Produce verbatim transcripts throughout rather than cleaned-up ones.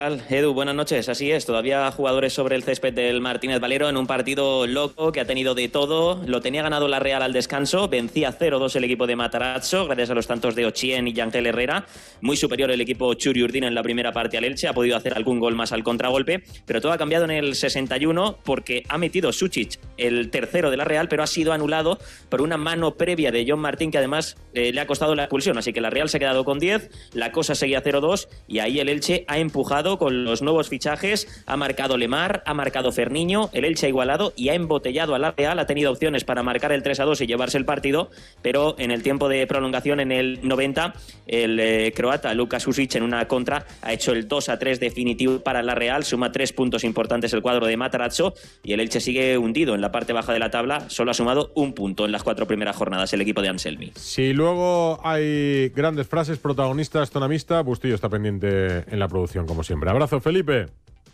Edu, buenas noches. Así es, todavía jugadores sobre el césped del Martínez Valero en un partido loco que ha tenido de todo. Lo tenía ganado la Real al descanso, vencía cero dos el equipo de Matarazzo gracias a los tantos de Ochien y Yangel Herrera. Muy superior el equipo Churi Urdina en la primera parte al Elche, ha podido hacer algún gol más al contragolpe, pero todo ha cambiado en el sesenta y uno porque ha metido Suchic el tercero de la Real, pero ha sido anulado por una mano previa de John Martín que además eh, le ha costado la expulsión, así que la Real se ha quedado con diez, la cosa seguía cero dos y ahí el Elche ha empujado con los nuevos fichajes, ha marcado Lemar, ha marcado Ferniño, el Elche ha igualado y ha embotellado a la Real, ha tenido opciones para marcar el tres a dos y llevarse el partido, pero en el tiempo de prolongación, en el noventa, el eh, croata Luka Sušić en una contra ha hecho el dos a tres definitivo para la Real, suma tres puntos importantes el cuadro de Matarazzo y el Elche sigue hundido en la parte baja de la tabla, solo ha sumado un punto en las cuatro primeras jornadas el equipo de Anselmi. Si luego hay grandes frases, protagonistas, tonamista, Bustillo está pendiente en la producción como siempre. Abrazo, Felipe.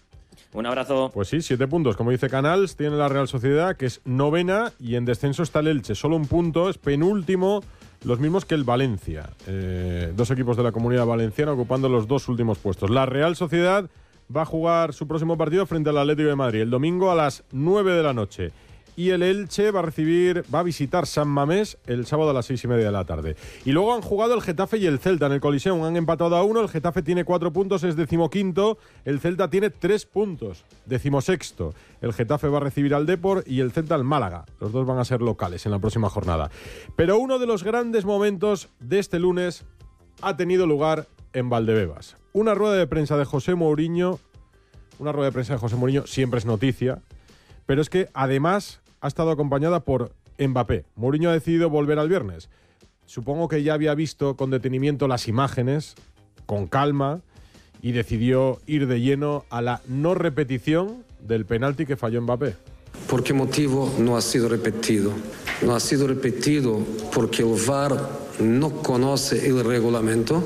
Un abrazo. Pues sí, siete puntos. Como dice Canals, tiene la Real Sociedad, que es novena, y en descenso está el Elche. Solo un punto, es penúltimo, los mismos que el Valencia. Eh, dos equipos de la Comunidad Valenciana ocupando los dos últimos puestos. La Real Sociedad va a jugar su próximo partido frente al Atlético de Madrid el domingo a las nueve de la noche. Y el Elche va a recibir, va a visitar San Mamés el sábado a las seis y media de la tarde. Y luego han jugado el Getafe y el Celta en el Coliseum. Han empatado a uno, el Getafe tiene cuatro puntos, es decimoquinto. El Celta tiene tres puntos, decimosexto. El Getafe va a recibir al Depor y el Celta al Málaga. Los dos van a ser locales en la próxima jornada. Pero uno de los grandes momentos de este lunes ha tenido lugar en Valdebebas. Una rueda de prensa de José Mourinho. Una rueda de prensa de José Mourinho siempre es noticia. Pero es que además ha estado acompañada por Mbappé. Mourinho ha decidido volver al viernes. Supongo que ya había visto con detenimiento las imágenes, con calma, y decidió ir de lleno a la no repetición del penalti que falló Mbappé. ¿Por qué motivo no ha sido repetido? No ha sido repetido porque el V A R no conoce el reglamento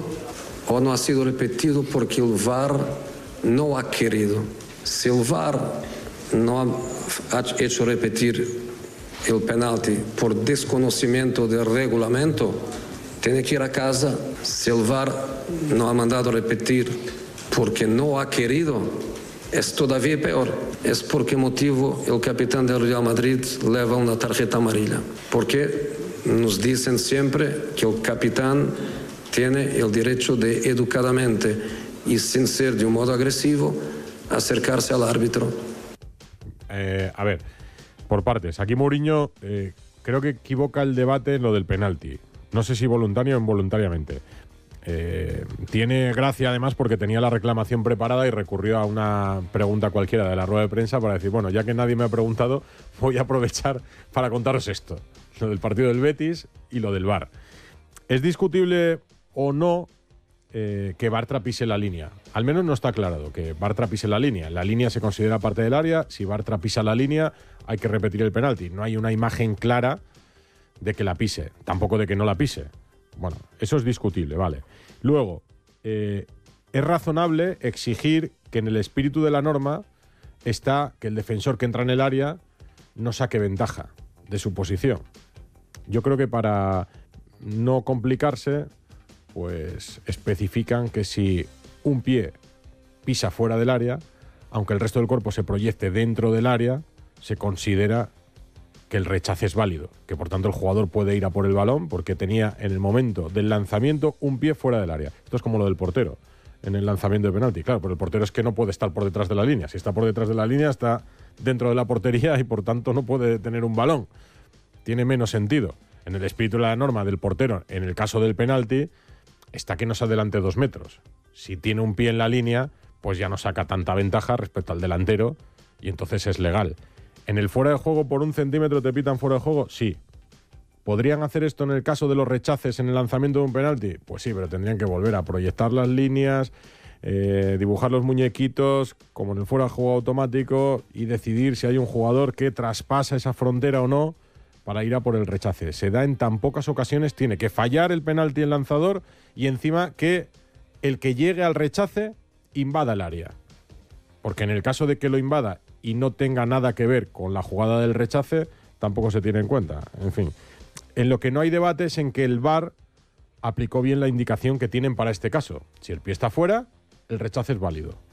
o no ha sido repetido porque el V A R no ha querido. Si el V A R no ha ha hecho repetir el penalti por desconocimiento del reglamento, tiene que ir a casa. Si el V A R no ha mandado repetir porque no ha querido, es todavía peor. Es por qué motivo el capitán del Real Madrid lleva una tarjeta amarilla. Porque nos dicen siempre que el capitán tiene el derecho de educadamente y sin ser de un modo agresivo acercarse al árbitro. Eh, a ver, por partes. Aquí Mourinho eh, creo que equivoca el debate en lo del penalti. No sé si voluntario o involuntariamente. Eh, tiene gracia además porque tenía la reclamación preparada y recurrió a una pregunta cualquiera de la rueda de prensa para decir, bueno, ya que nadie me ha preguntado, voy a aprovechar para contaros esto. Lo del partido del Betis y lo del V A R. ¿Es discutible o no Eh, que Bartra pise la línea? Al menos no está aclarado que Bartra pise la línea. La línea se considera parte del área. Si Bartra pisa la línea, hay que repetir el penalti. No hay una imagen clara de que la pise, tampoco de que no la pise. Bueno, eso es discutible, vale. Luego, eh, es razonable exigir que en el espíritu de la norma está que el defensor que entra en el área no saque ventaja de su posición. Yo creo que para no complicarse, pues especifican que si un pie pisa fuera del área, aunque el resto del cuerpo se proyecte dentro del área, se considera que el rechace es válido, que por tanto el jugador puede ir a por el balón porque tenía en el momento del lanzamiento un pie fuera del área. Esto es como lo del portero en el lanzamiento de penalti. Claro, pero el portero es que no puede estar por detrás de la línea. Si está por detrás de la línea, está dentro de la portería y por tanto no puede tener un balón. Tiene menos sentido. En el espíritu de la norma del portero, en el caso del penalti, está que no se adelante dos metros. Si tiene un pie en la línea, pues ya no saca tanta ventaja respecto al delantero y entonces es legal. ¿En el fuera de juego por un centímetro te pitan fuera de juego? Sí. ¿Podrían hacer esto en el caso de los rechaces en el lanzamiento de un penalti? Pues sí, pero tendrían que volver a proyectar las líneas, eh, dibujar los muñequitos, como en el fuera de juego automático, y decidir si hay un jugador que traspasa esa frontera o no para ir a por el rechace. Se da en tan pocas ocasiones, tiene que fallar el penalti el lanzador y encima que el que llegue al rechace invada el área. Porque en el caso de que lo invada y no tenga nada que ver con la jugada del rechace, tampoco se tiene en cuenta. En fin, en lo que no hay debate es en que el V A R aplicó bien la indicación que tienen para este caso. Si el pie está fuera, el rechace es válido.